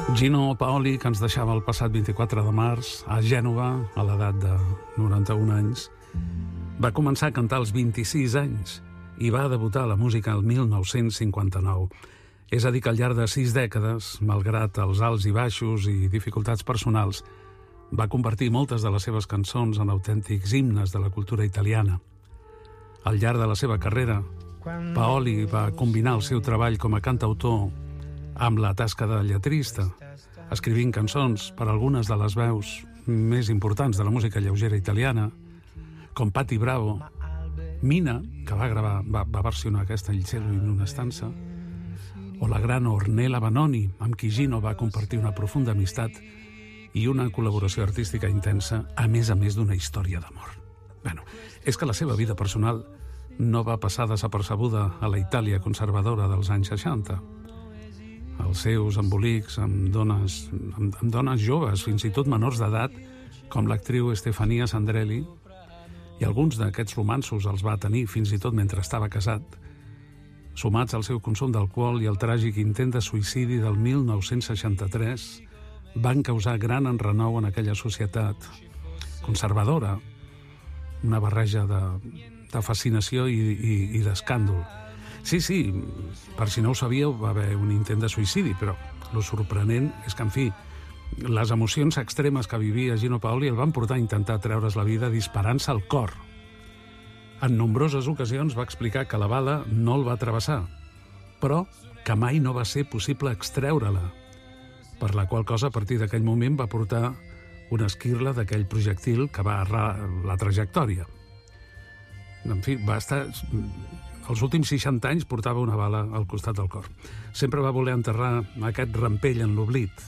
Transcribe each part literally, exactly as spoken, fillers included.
Gino Paoli, que ens deixava el passat vint-i-quatre de març a Gènova, a l'edat de noranta-un anys, va començar a cantar als vint-i-sis anys i va debutar a la música el mil nou-cents cinquanta-nou. És a dir, que al llarg de sis dècades, malgrat els alts i baixos i dificultats personals, va convertir moltes de les seves cançons en autèntics himnes de la cultura italiana. Al llarg de la seva carrera, Paoli va combinar el seu treball com a cantautor amb la tasca de lletrista, escrivint cançons per a algunes de les veus més importants de la música lleugera italiana, com Patti Bravo, Mina, que va gravar, va, va versionar aquesta Il cielo in una stanza, o la gran Ornella Vanoni, amb qui Gino va compartir una profunda amistat i una col·laboració artística intensa, a més a més d'una història d'amor. Bueno, és que la seva vida personal no va passar desapercebuda a la Itàlia conservadora dels anys seixanta. Els seus embolics amb dones, amb, amb dones joves, fins i tot menors d'edat, com l'actriu Stefania Sandrelli, i alguns d'aquests romanços els va tenir fins i tot mentre estava casat, sumats al seu consum d'alcohol i el tràgic intent de suïcidi del mil nou-cents seixanta-tres, van causar gran enrenou en aquella societat conservadora, una barreja de, de fascinació i, i, i d'escàndol. Sí, sí, per si no ho sabíeu, va haver un intent de suïcidi, però lo sorprenent és que, en fi, les emocions extremes que vivia Gino Paoli el van portar a intentar treure's la vida disparant-se al cor. En nombroses ocasions va explicar que la bala no el va travessar, però que mai no va ser possible extreure-la, per la qual cosa, a partir d'aquell moment, va portar una esquirla d'aquell projectil que va errar la trajectòria. En fi, va estar... Els últims seixanta anys portava una bala al costat del cor. Sempre va voler enterrar aquest rampell en l'oblit.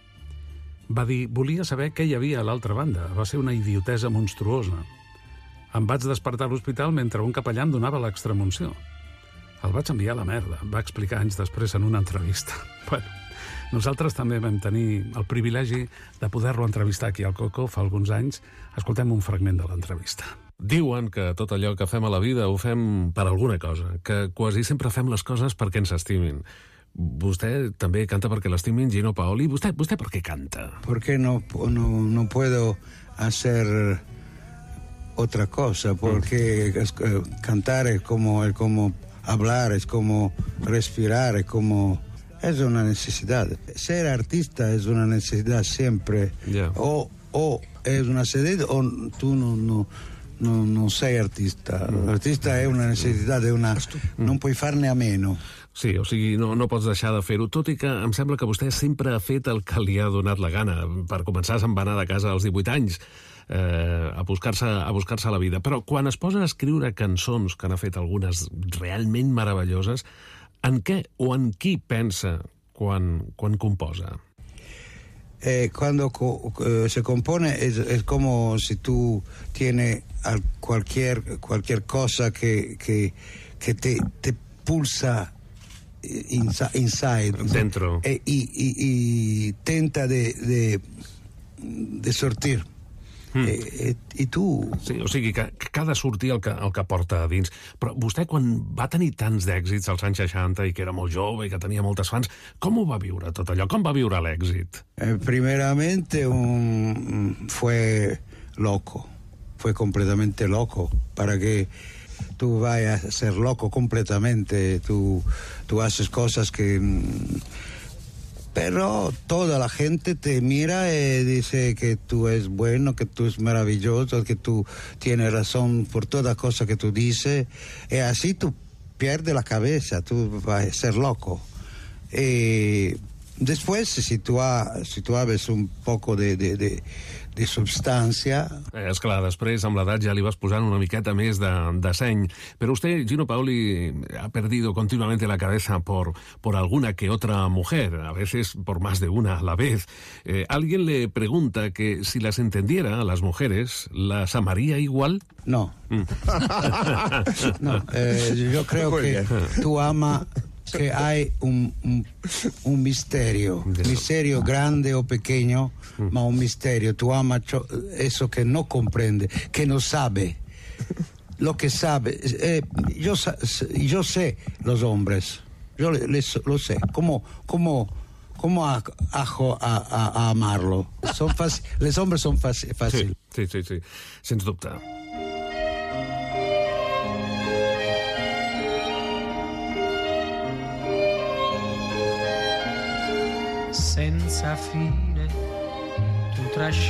Va dir, volia saber què hi havia a l'altra banda. Va ser una idiotesa monstruosa. Em vaig despertar a l'hospital mentre un capellà em donava l'extremunció. El vaig enviar a la merda, va explicar anys després en una entrevista. Bueno, nosaltres també vam tenir el privilegi de poder-lo entrevistar aquí al Coco fa alguns anys. Escoltem un fragment de l'entrevista. Diuen que tot allò que fem a la vida ho fem per alguna cosa, que quasi sempre fem les coses perquè ens estimin. Vostè també canta perquè l'estimin, Gino Paoli. ¿Vostè, vostè per què canta? Porque no, no, no puedo hacer otra cosa, porque mm. cantar es como, es como hablar, es como respirar, es como... Es una necesidad. Ser artista es una necesidad siempre. Yeah. O, o es una necesidad o tú no... no No, non sei artista. L'artista és una necessitat, és una... no en puoi farne a meno. Sí, o sigui, no, no pots deixar de fer-ho, tot i que em sembla que vostè sempre ha fet el que li ha donat la gana. Per començar, se'n va anar de casa als divuit anys eh, a buscar-se a buscar-se la vida. Però quan es posa a escriure cançons, que n'ha fet algunes realment meravelloses, en què o en qui pensa quan, quan composa? Eh, cuando co eh, se compone es, es como si tú tienes al cualquier cualquier cosa que, que, que te, te pulsa insa inside dentro eh, y, y, y tenta de, de, de sortir. Mm. Eh, I tu... Sí, o sigui, que, que cada sortir el que, el que porta a dins. Però vostè, quan va tenir tants d'èxits als anys seixanta i que era molt jove i que tenia moltes fans, com ho va viure tot allò? Com va viure l'èxit? Eh, primeramente un... fue loco. Fue completamente loco. Para que tú vayas a ser loco completamente, tú, tú haces cosas que... Pero toda la gente te mira y dice que tú es bueno, que tú es maravilloso, que tú tienes razón por toda cosa que tú dices. Y así tú pierdes la cabeza, tú vas a ser loco. Y después, si tú, ha, si tú haces un poco de, de, de, de substància... Eh, esclar, després, amb l'edat, ja li vas posant una miqueta més de, de seny. Pero usted, Gino Paoli, ha perdido continuamente la cabeza por, por alguna que otra mujer, a veces por más de una a la vez. Eh, alguien le pregunta que si las entendiera a las mujeres, ¿las amaría igual? No. Mm. No, eh, yo creo que tú amas... que hay un, un, un misterio, misterio grande o pequeño, ma un misterio. Tú amas eso que no comprende, que no sabe. Lo que sabe, eh, yo, yo sé los hombres, yo les, lo sé, como, como, ¿cómo ajo a, a, a amarlo? Son fácil, los hombres son fácil. Sí, sí, sí, sí, sens dubte. Senza fine tu trascini